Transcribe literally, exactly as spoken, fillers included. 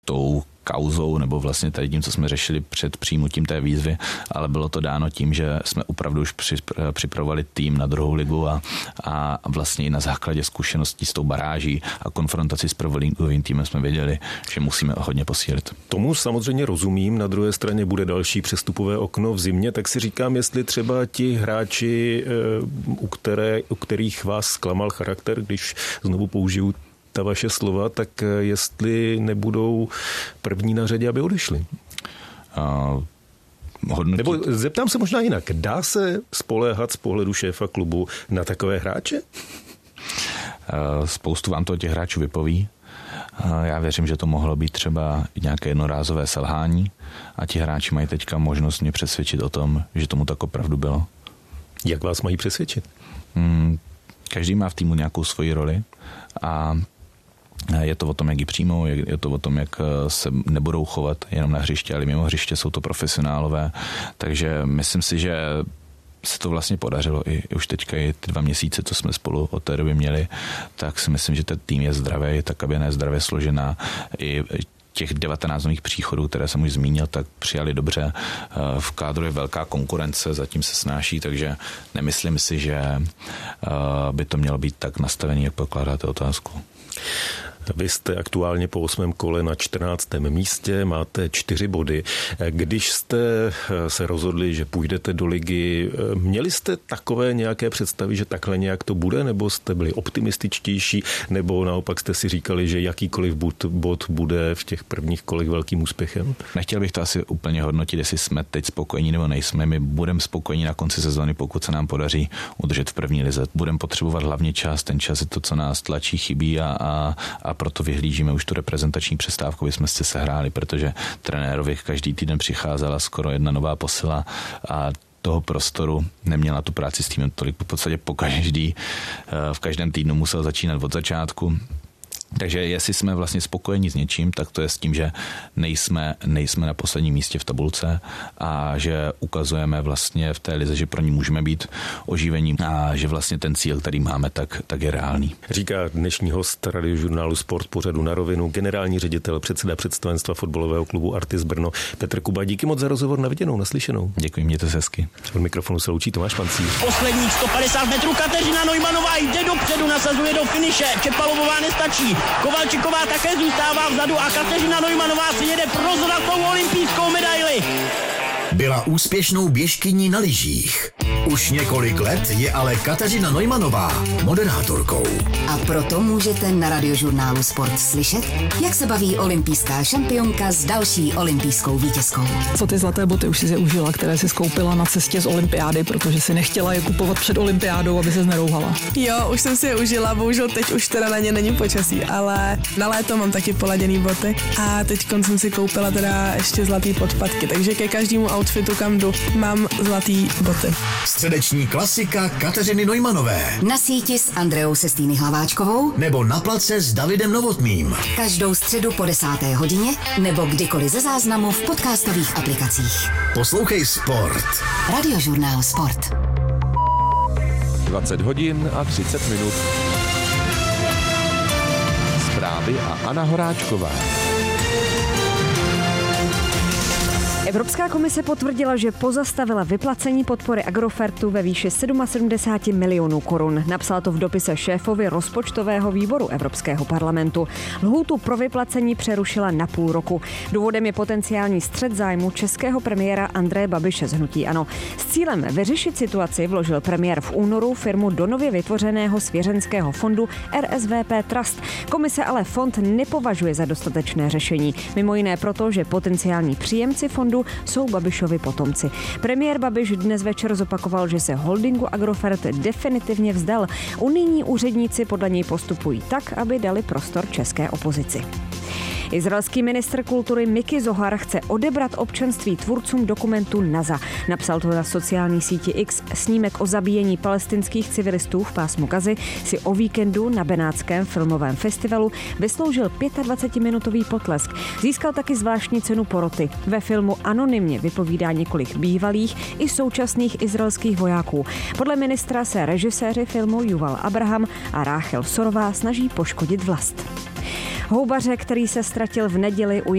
tou kauzou nebo vlastně tady tím, co jsme řešili před přijímutím té výzvy, ale bylo to dáno tím, že jsme opravdu už připravovali tým na druhou ligu a, a vlastně i na základě zkušeností s tou baráží a konfrontací s prvoligovým týmem jsme věděli, že musíme hodně posílit. Tomu samozřejmě rozumím, na druhé straně bude další přestupové okno v zimě, tak si říkám, jestli třeba ti hráči, u, které, u kterých vás zklamal charakter, když znovu použiju ta vaše slova, tak jestli nebudou první na řadě, aby odešli. Uh, hodnotit... Nebo zeptám se možná jinak. Dá se spoléhat z pohledu šéfa klubu na takové hráče? Uh, spoustu vám to těch hráčů vypoví. Uh, já věřím, že to mohlo být třeba nějaké jednorázové selhání a ti hráči mají teďka možnost mě přesvědčit o tom, že tomu tak opravdu bylo. Jak vás mají přesvědčit? Hmm, každý má v týmu nějakou svoji roli a je to o tom, jak ji přijmou, je to o tom, jak se nebudou chovat jenom na hřiště, ale mimo hřiště jsou to profesionálové. Takže myslím si, že se to vlastně podařilo i už teďka i ty dva měsíce, co jsme spolu od té doby měli, tak si myslím, že ten tým je zdravý, ta kabina je zdravě složená. I těch devatenáct nových příchodů, které jsem už zmínil, tak přijali dobře. V kádru je velká konkurence, zatím se snáší, takže nemyslím si, že by to mělo být tak nastavený, jak pokládáte otázku. Vy jste aktuálně po osmém kole na čtrnáctém místě, máte čtyři body. Když jste se rozhodli, že půjdete do ligy, měli jste takové nějaké představy, že takhle nějak to bude, nebo jste byli optimističtější, nebo naopak jste si říkali, že jakýkoliv bod, bod bude v těch prvních kolech velkým úspěchem? Nechtěl bych to asi úplně hodnotit, jestli jsme teď spokojení nebo nejsme. My budeme spokojení na konci sezóny, pokud se nám podaří udržet v první lize. Budeme potřebovat hlavně čas, ten čas je to, co nás tlačí, chybí a, a, a proto vyhlížíme už tu reprezentační přestávku, aby jsme si sehráli, protože trenérovi každý týden přicházela skoro jedna nová posila a toho prostoru neměl na tu práci s týmem tolik. V podstatě po každý, v každém týdnu musel začínat od začátku. Takže jestli jsme vlastně spokojení s něčím, tak to je s tím, že nejsme, nejsme na posledním místě v tabulce a že ukazujeme vlastně v té lize, že pro ní můžeme být oživení a že vlastně ten cíl, který máme, tak, tak je reálný. Říká dnešní host radiožurnálu Sport pořadu Na rovinu, generální ředitel, předseda představenstva fotbalového klubu Artis Brno Petr Kuba. Díky moc za rozhovor, na viděnou, naslyšenou. Děkuji, mějte se hezky. Od mikrofonu se loučí Tomáš Pancíř. Posledních sto padesát metrů Kateřina Neumannová jde dopředu, nasazuje do finiše. Čepalovová nestačí. Kovalčiková také zůstává vzadu a Kateřina Neumannová si jede pro zlatou olympijskou medaili. Byla úspěšnou běžkyní na lyžích. Už několik let je ale Kateřina Neumannová moderátorkou. A proto můžete na radiožurnálu Sport slyšet, jak se baví olympijská šampionka s další olympijskou vítězkou. Co ty zlaté boty už si je užila, které si skoupila na cestě z olympiády, protože si nechtěla je kupovat před olympiádou, aby se nerouhala? Jo, už jsem si je užila, bohužel teď už teda na ně není počasí, ale na léto mám taky poladěný boty a teď jsem si koupila teda ještě zlatý podpatky, takže ke každému outfitu, kam jdu, mám zlatý boty. Středeční klasika Kateřiny Neumannové. Na síti s Andreou Sestýny Hlaváčkovou nebo na place s Davidem Novotným. Každou středu po desáté hodině nebo kdykoliv ze záznamu v podcastových aplikacích. Poslouchej Sport. Radiožurnál Sport. dvacet hodin a třicet minut. Zprávy a Anna Horáčková. Evropská komise potvrdila, že pozastavila vyplacení podpory Agrofertu ve výši sedmdesát sedm milionů korun. Napsala to v dopise šéfovi rozpočtového výboru Evropského parlamentu. Lhůtu pro vyplacení přerušila na půl roku. Důvodem je potenciální střet zájmu českého premiéra Andreje Babiše z hnutí ANO. S cílem vyřešit situaci vložil premiér v únoru firmu do nově vytvořeného svěřenského fondu R S V P Trust. Komise ale fond nepovažuje za dostatečné řešení. Mimo jiné proto, že potenciální příjemci fondu jsou Babišovi potomci. Premiér Babiš dnes večer zopakoval, že se holdingu Agrofert definitivně vzdal. Unijní úředníci podle něj postupují tak, aby dali prostor české opozici. Izraelský ministr kultury Miki Zohar chce odebrat občanství tvůrcům dokumentu NASA. Napsal to na sociální síti X. Snímek o zabíjení palestinských civilistů v pásmu Gazy si o víkendu na Benátském filmovém festivalu vysloužil dvacetipětiminutový potlesk. Získal taky zvláštní cenu poroty. Ve filmu anonymně vypovídá několik bývalých i současných izraelských vojáků. Podle ministra se režiséři filmu Yuval Abraham a Ráchel Sorová snaží poškodit vlast. Houbaře, který se ztratil v neděli u